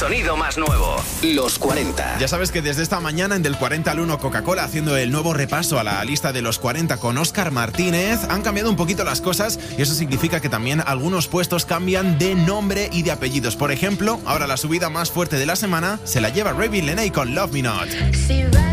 sonido más nuevo. Los 40. Ya sabes que desde esta mañana en Del 40 al 1 Coca-Cola, haciendo el nuevo repaso a la lista de los 40 con Óscar Martínez, han cambiado un poquito las cosas y eso significa que también algunos puestos cambian de nombre y de apellidos. Por ejemplo, ahora la subida más fuerte de la semana se la lleva Ravin Lenae con Love Me Not.